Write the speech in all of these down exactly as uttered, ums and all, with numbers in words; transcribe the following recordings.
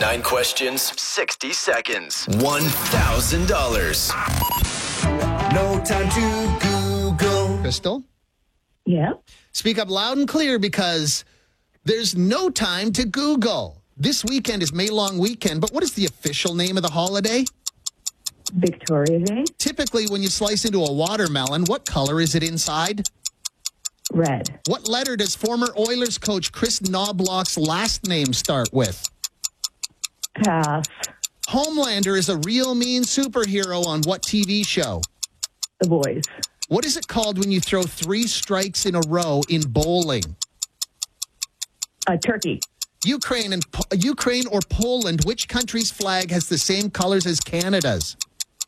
Nine questions, sixty seconds, one thousand dollars. No time to Google. Crystal, Yeah. speak up loud and clear because there's no time to Google. This weekend is May Long Weekend, but what is the official name of the holiday? Victoria Day. Typically, when you slice into a watermelon, what color is it inside? Red. What letter does former Oilers coach Chris Knobloch's last name start with? Pass. Homelander is a real mean superhero on what T V show? The Boys. What is it called when you throw three strikes in a row in bowling? Uh, turkey. Ukraine and Po- Ukraine or Poland, which country's flag has the same colors as Canada's?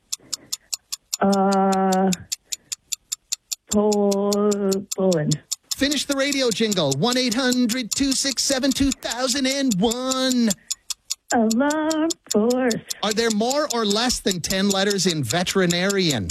Uh, Pol- Poland. Finish the radio jingle. one eight hundred two six seven two thousand one. Alarm force. Are there more or less than ten letters in veterinarian?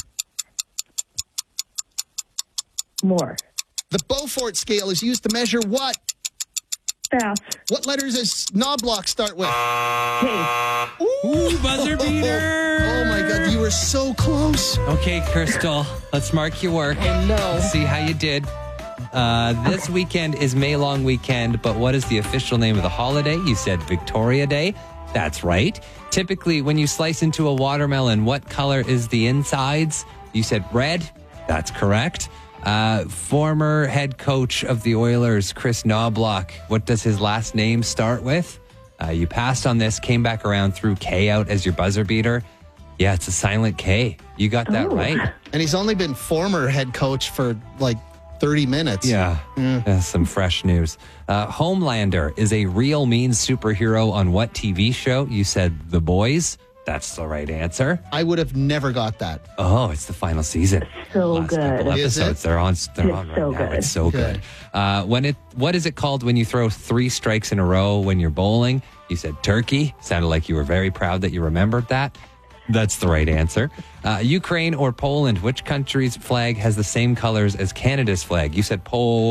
More. The Beaufort scale is used to measure what? Pass. What letters does Knobloch start with? Hey. Ooh, buzzer beater. Oh my God, you were so close. Okay, Crystal, let's mark your work. Oh no. See how you did. Uh, this weekend is May Long Weekend, but what is the official name of the holiday? You said Victoria Day. That's right. Typically, when you slice into a watermelon, what color is the insides? You said red. That's correct. Uh, former head coach of the Oilers, Chris Knobloch, what does his last name start with? Uh, you passed on this, came back around, threw K out as your buzzer beater. Yeah, it's a silent K. You got that Oh. right. And he's only been former head coach for like thirty minutes. Yeah, Mm. Uh, some fresh news. Uh, Homelander is a real mean superhero on what T V show? You said The Boys. That's the right answer. I would have never got that. Oh, it's the final season. So Last good. couple Is it? episodes. They're on. They're It's on right so now. good. It's so good. Good. Uh, when it, what is it called when you throw three strikes in a row when you're bowling? You said turkey. Sounded like you were very proud that you remembered that. That's the right answer. Uh, Ukraine or Poland? Which country's flag has the same colors as Canada's flag? You said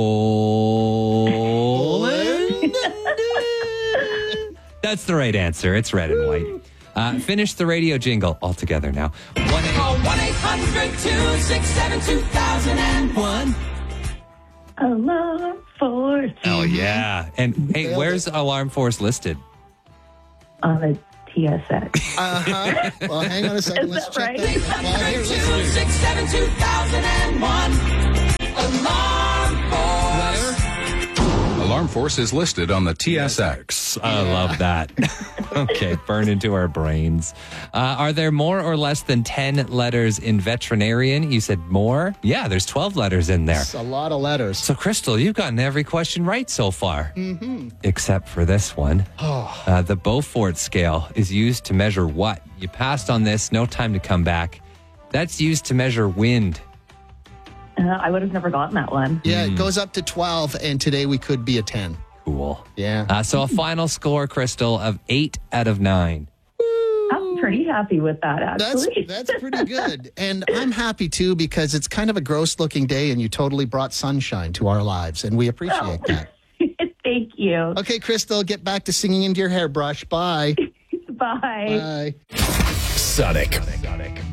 Poland. That's the right answer. It's red and white. Uh, finish the radio jingle all together now. one eight hundred two six seven two thousand one. Alarm force. Oh, yeah. And hey, Nailed where's Alarm Force listed? On the T S X. Uh-huh. Well, hang on a second. Is Let's that check right? that. Well, here, listen. six seven two thousand one. Alarm force. Alarm Force is listed on the T S X. I love that. Okay, burn into our brains. Uh, are there more or less than ten letters in veterinarian? You said more? Yeah, there's twelve letters in there. It's a lot of letters. So, Crystal, you've gotten every question right so far. Mm-hmm. Except for this one. Oh. Uh, the Beaufort scale is used to measure what? You passed on this, no time to come back. That's used to measure wind. Uh, I would have never gotten that one. Yeah, it goes up to twelve, and today we could be a ten. Cool. Yeah. Uh, so a final score, Crystal, of eight out of nine. I'm pretty happy with that, That's actually. that's pretty good. And I'm happy, too, because it's kind of a gross-looking day, and you totally brought sunshine to our lives, and we appreciate that. Thank you. Okay, Crystal, get back to singing into your hairbrush. Bye. Bye. Bye. Sonic.